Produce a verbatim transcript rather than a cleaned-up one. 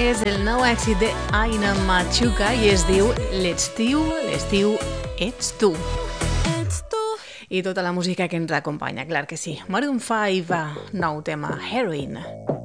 és el nou èxit de Aina Machuca i es diu L'estiu, l'estiu ets tu. I tota la música que ens acompanya, clar que sí. Maroon five, nou tema, Heroin.